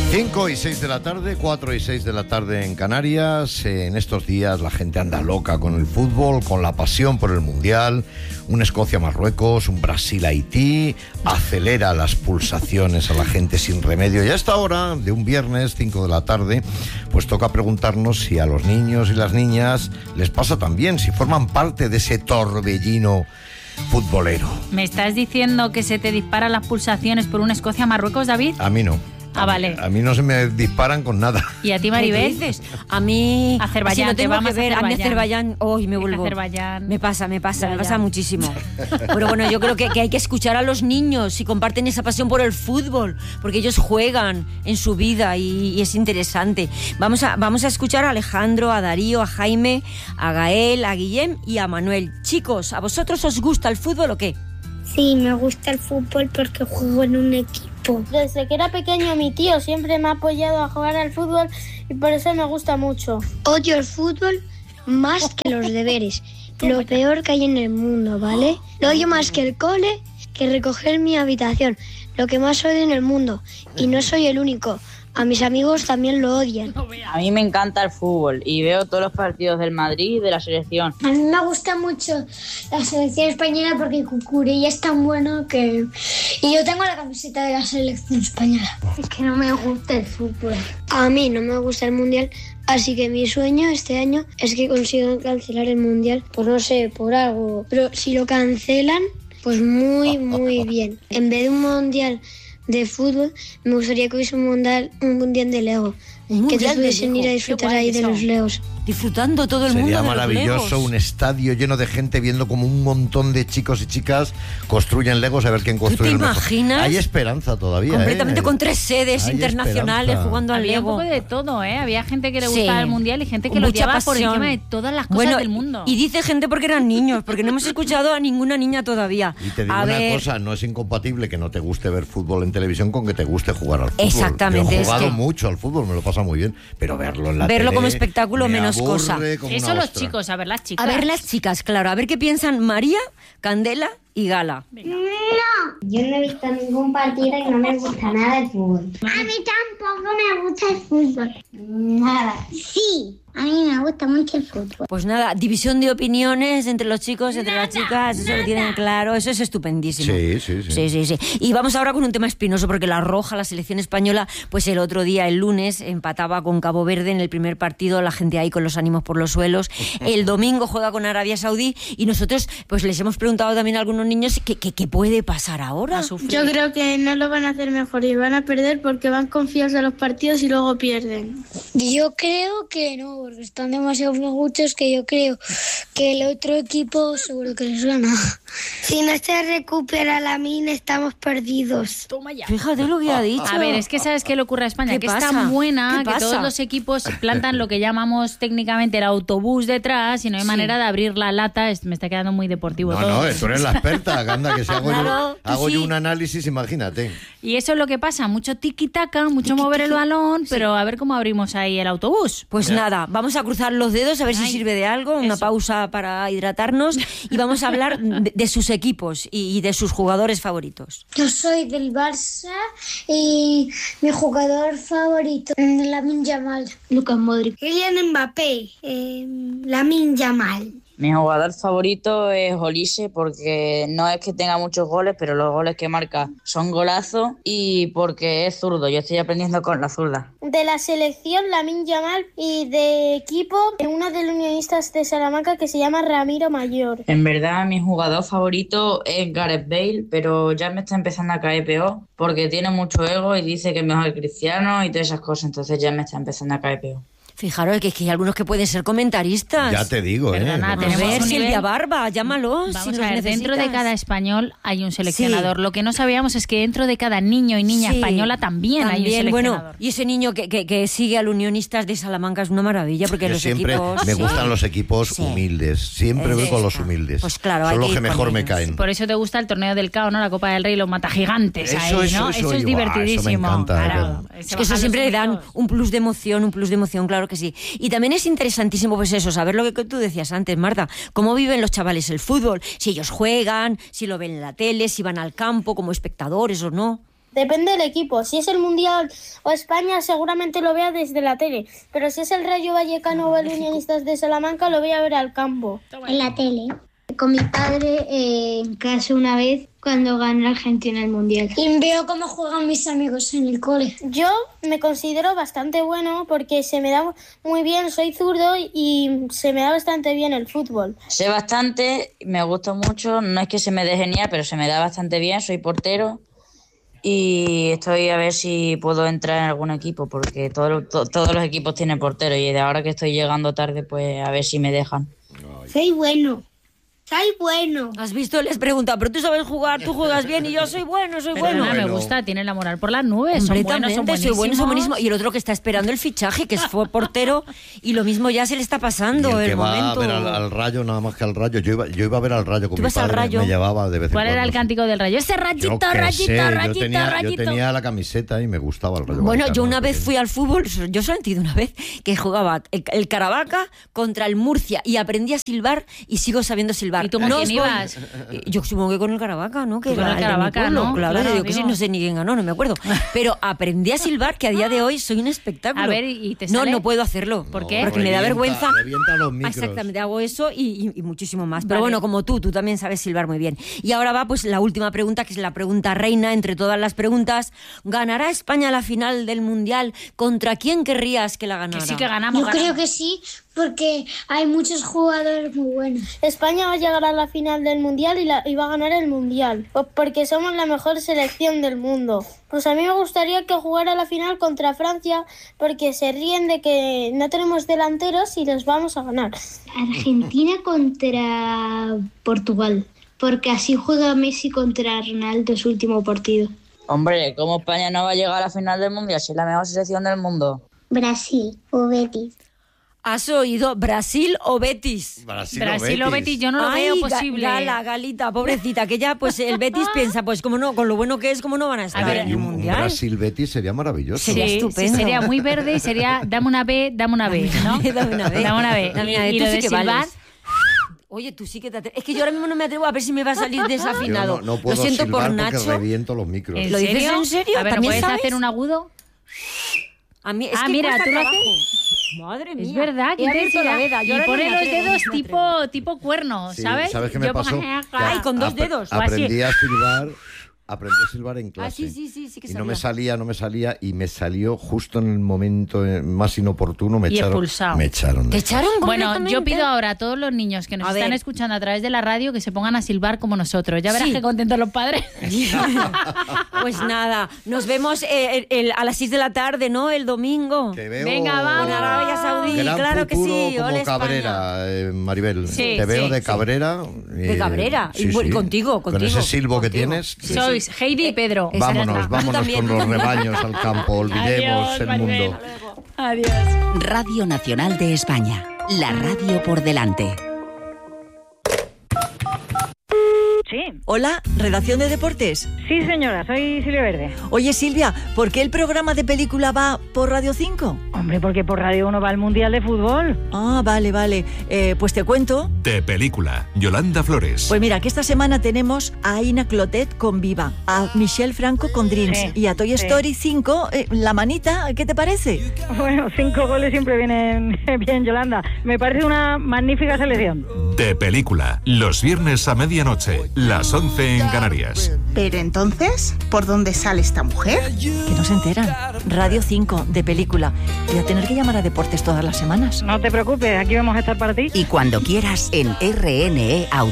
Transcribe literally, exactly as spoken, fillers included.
cinco y seis de la tarde, cuatro y seis de la tarde en Canarias. En estos días la gente anda loca con el fútbol, con la pasión por el Mundial. Un Escocia-Marruecos, un Brasil-Haití, acelera las pulsaciones a la gente sin remedio. Y a esta hora, de un viernes, cinco de la tarde, pues toca preguntarnos si a los niños y las niñas les pasa también, si forman parte de ese torbellino futbolero. ¿Me estás diciendo que se te disparan las pulsaciones por un Escocia-Marruecos, David? A mí no. Ah, vale. A mí no se me disparan con nada. ¿Y a ti, Maribel? ¿Qué dices? A mí... Azerbaiyán, si te tengo vamos que ver, a a mí Azerbaiyán. Azerbaiyán, hoy me vuelvo... Azerbaiyán. Me pasa, me pasa, Ya, me ya. pasa muchísimo. Pero bueno, yo creo que, que hay que escuchar a los niños si comparten esa pasión por el fútbol, porque ellos juegan en su vida y, y es interesante. Vamos a, vamos a escuchar a Alejandro, a Darío, a Jaime, a Gael, a Guillem y a Manuel. Chicos, ¿a vosotros os gusta el fútbol o qué? Sí, me gusta el fútbol porque juego en un equipo. Desde que era pequeño mi tío siempre me ha apoyado a jugar al fútbol y por eso me gusta mucho. Odio el fútbol más que los deberes. Lo peor que hay en el mundo, ¿vale? Lo odio más que el cole, que recoger mi habitación. Lo que más odio en el mundo. Y no soy el único. A mis amigos también lo odian. A mí me encanta el fútbol y veo todos los partidos del Madrid y de la selección. A mí me gusta mucho la selección española porque Cucurella es tan bueno que... Y yo tengo la camiseta de la selección española. Es que no me gusta el fútbol. A mí no me gusta el mundial, así que mi sueño este año es que consigan cancelar el mundial, pues no sé, por algo. Pero si lo cancelan, pues muy, muy bien. En vez de un mundial de fútbol, me gustaría que hubiese un mundial, un mundial de Lego. Un Que mundial todos de pudiesen Lego. ir a Qué disfrutar guay ahí de eso. los Legos. Disfrutando todo el Sería mundo de maravilloso los Legos. un estadio lleno de gente viendo como un montón de chicos y chicas construyen Legos a ver quién construye te el mejor. imaginas? Hay esperanza todavía. Completamente ¿eh? con tres sedes Hay internacionales esperanza. jugando al Había un Lego. poco de todo, ¿eh? Había gente que le Sí. gustaba el Mundial y gente que Con lo mucha llevaba por pasión. encima de todas las cosas Bueno, del mundo. Y dice gente porque eran niños, porque no hemos escuchado a ninguna niña todavía. Y te digo a una ver, cosa, no es incompatible que no te guste ver fútbol en televisión con que te guste jugar al fútbol. Exactamente, Yo he es jugado que- mucho al fútbol, me lo pasa muy bien, pero verlo en la Verlo tele como espectáculo, me menos aburre cosa. como Eso una los ostra. chicos, a ver las chicas. a ver las chicas, claro, a ver qué piensan María, Candela y Gala. Yo no he visto ningún partido y no me gusta nada el fútbol. A mí tampoco me gusta el fútbol. Nada. Sí, a mí me gusta mucho el fútbol. Pues nada, división de opiniones entre los chicos, entre las chicas, eso lo tienen claro, eso es estupendísimo. Sí, sí, sí. Sí, sí, sí. Y vamos ahora con un tema espinoso, porque la Roja, la selección española, pues el otro día, el lunes, empataba con Cabo Verde en el primer partido, la gente ahí con los ánimos por los suelos. El domingo juega con Arabia Saudí y nosotros pues les hemos preguntado también a algunos niños qué, qué, qué puede pasar ahora. A sufrir. Yo creo que no lo van a hacer mejor y van a perder porque van confiados a los partidos y luego pierden. Yo creo que no, porque están demasiado flojuchos que yo creo que el otro equipo seguro que les gana. Si no se recupera la mina, estamos perdidos. Toma ya. Fíjate lo que ha dicho. A ver, es que ¿sabes qué le ocurre a España? ¿Qué Que pasa? es tan buena ¿Qué que pasa? todos los equipos plantan lo que llamamos técnicamente el autobús detrás y no hay Sí. manera de abrir la lata. Es- Me está quedando muy deportivo No, todo. no, tú eres la experta, anda, que si hago, Claro, yo, tú hago yo sí. un análisis, imagínate. Y eso es lo que pasa, mucho tiki-taka, mucho mover el balón, pero a ver cómo abrimos ahí el autobús. Pues nada, vamos a cruzar los dedos a ver si Ay, sirve de algo, una eso. pausa para hidratarnos y vamos a hablar de, de sus equipos y, y de sus jugadores favoritos. Yo soy del Barça y mi jugador favorito es Lamine Yamal. Lucas Modric. Kylian Mbappé. Eh, Lamine Yamal. Mi jugador favorito es Olise porque no es que tenga muchos goles, pero los goles que marca son golazos y porque es zurdo. Yo estoy aprendiendo con la zurda. De la selección Lamine Yamal y de equipo uno de los unionistas de Salamanca que se llama Ramiro Mayor. En verdad, mi jugador favorito es Gareth Bale, pero ya me está empezando a caer peor porque tiene mucho ego y dice que es mejor que Cristiano y todas esas cosas, entonces ya me está empezando a caer peor. Fijaros que, es que hay algunos que pueden ser comentaristas. Ya te digo, Perdona, ¿eh? A tenemos ver, un Silvia nivel- Barba, llámalos. Vamos si a los ver, dentro de necesitas. cada español hay un seleccionador. Sí. Lo que no sabíamos es que dentro de cada niño y niña Sí, española también, hay un seleccionador. Bueno, y ese niño que, que, que sigue al Unionistas de Salamanca es una maravilla porque Yo los siempre equipos... me sí. gustan los equipos Sí. humildes. Siempre voy Eh, con los está. humildes. Pues claro, hay son los que que ir con mejor me ellos. caen. Por eso te gusta el torneo del Cao, ¿no? La Copa del Rey, los matagigantes Eso, ahí, eso, ¿no? eso, es guau, eso me divertidísimo. encanta, Claro, claro. Es que eso siempre le dan un plus de emoción, un plus de emoción, claro que sí. Y también es interesantísimo, pues eso, saber lo que tú decías antes, Marta, cómo viven los chavales el fútbol, si ellos juegan, si lo ven en la tele, si van al campo como espectadores o no. Depende del equipo. Si es el Mundial o España, seguramente lo vea desde la tele. Pero si es el Rayo Vallecano o el Unionistas de Salamanca, lo voy a ver al campo. En la tele. Con mi padre eh, en casa una vez cuando ganó Argentina el Mundial. Y veo cómo juegan mis amigos en el cole. Yo me considero bastante bueno porque se me da muy bien, soy zurdo y se me da bastante bien el fútbol. Sé bastante, me gusta mucho, no es que se me dé genial, pero se me da bastante bien, soy portero y estoy a ver si puedo entrar en algún equipo porque todo, to, todos los equipos tienen portero y de ahora que estoy llegando tarde, pues a ver si me dejan. Soy bueno. Soy bueno. ¿Has visto? Les pregunta, pero tú sabes jugar, tú juegas bien y yo soy bueno, soy Perdona, bueno. me gusta, tiene la moral por las nubes. Son buenos, son soy bueno, son buenísimos. buenísimos. Y el otro que está esperando el fichaje, que fue portero, y lo mismo ya se le está pasando. Y el el que va momento. a ver al, al Rayo, nada más que al Rayo. Yo iba, yo iba a ver al Rayo con ¿Tú mi vas al padre, Rayo? me llevaba de vez en ¿Cuál cuando. era el cántico del Rayo? Ese rayito, Yo qué rayito, sé, rayito, yo tenía, rayito. Yo tenía la camiseta y me gustaba el Rayo Bueno, Vallecano, yo una porque- vez fui al fútbol, yo solamente he ido una vez, que jugaba el, el Caravaca contra el Murcia y aprendí a silbar y sigo sabiendo silbar. ¿Y tú con No quién os voy- ibas? Yo supongo que con el Caravaca, ¿no? Que Tú con era el de mi Caravaca, pueblo, ¿no? Claro, Claro, yo que sí, amigo. no sé ni quién ganó, no me acuerdo. Pero aprendí a silbar que a día de hoy soy un espectáculo. A ver, ¿y te No, sale? no puedo hacerlo. ¿Por qué? Porque me da revienta- vergüenza. revienta los micros. Exactamente, hago eso y, y- y muchísimo más. Pero Vale. bueno, como tú, tú también sabes silbar muy bien. Y ahora va pues la última pregunta, que es la pregunta reina entre todas las preguntas. ¿Ganará España la final del Mundial? ¿Contra quién querrías que la ganara? Que sí que ganamos. Yo creo ganamos. que sí, porque hay muchos jugadores muy buenos. España va a llegar a la final del Mundial y, la, y va a ganar el Mundial. Pues porque somos la mejor selección del mundo. Pues a mí me gustaría que jugara la final contra Francia porque se ríen de que no tenemos delanteros y les vamos a ganar. Argentina contra Portugal, porque así juega Messi contra Ronaldo su último partido. Hombre, ¿cómo España no va a llegar a la final del Mundial si es la mejor selección del mundo? Brasil o Betis. ¿Has oído? ¿Brasil o Betis? Brasil, Brasil o Betis, yo no lo Ay, veo Ga- posible. Gala, Galita, pobrecita, que ya pues el Betis piensa, pues como no, con lo bueno que es, como no van a estar ver, en Y el un, un Mundial. Brasil-Betis sería maravilloso. Sería Sí, estupendo. sí, sería muy verde y sería dame una B, dame una B, ¿no? Dame una B. Dame una B. Dame Y, una B. y Tú lo sí de que silbar, vales. Oye, tú sí que te atre- Es que yo ahora mismo no me atrevo a ver si me va a salir Yo desafinado. no, no puedo lo siento por silbar porque Nacho. reviento los micros. ¿en ¿Lo dices serio? en serio? A ver, ¿no ¿También puedes sabes? hacer un agudo? A mí, es Ah, que mira, cuesta tú lo trabajo. haces. Madre mía. Es verdad, qué He abierto intensidad. la veda. Yo Y ahora no pone me los atrevo, dedos no me tipo, atrevo. tipo cuerno, Sí, ¿sabes? ¿Sabes qué me Yo pasó? como- Que Ay, con dos apre- dedos, o así. Aprendí a silbar, aprendí a silbar en clase. Ah, sí, sí, sí, sí que Y no sabía. me salía, no me salía, y me salió justo en el momento eh, más inoportuno, me Y echaron. expulsado. Me echaron. ¿Te de echaron Bueno, completamente? yo pido ahora a todos los niños que nos A están ver. escuchando a través de la radio que se pongan a silbar como nosotros. Ya verás Sí. qué contentos los padres. Pues nada, nos vemos eh, el- el- a las seis de la tarde, ¿no? El domingo. Te veo Venga, vamos. En Arabia Saudí, gran claro que futuro sí. como Ole, España. Cabrera, eh, Maribel. Sí, Te veo sí, de sí. Cabrera. De eh, Cabrera. Y bueno, y contigo, Con contigo, ese silbo que contigo. tienes. Sí, Sois Heidi y Pedro. Esa Vámonos, es la- vámonos Tú también, con tú los también. rebaños al campo. Olvidemos Adiós, el Maribel. mundo. Adiós. Radio Nacional de España. La radio por delante. Sí, Hola, redacción de deportes. sí señora, soy Silvia Verde. Oye Silvia, ¿por qué el programa de película va por Radio cinco? Hombre, porque por Radio uno va al Mundial de Fútbol. Ah, vale, vale. Eh, pues te cuento. De película, Yolanda Flores. Pues mira, que esta semana tenemos a Aina Clotet con Viva, a Michelle Franco con Dreams Sí, y a Toy sí. Story cinco, eh, La Manita, ¿qué te parece? Bueno, cinco goles siempre vienen bien, Yolanda. Me parece una magnífica selección. De película, los viernes a medianoche, las once en Canarias. Pero entonces, ¿por dónde sale esta mujer? Que no se enteran. Radio cinco, de película. Voy a tener que llamar a deportes todas las semanas. No te preocupes, aquí vamos a estar para ti. Y cuando quieras en R N E Auto.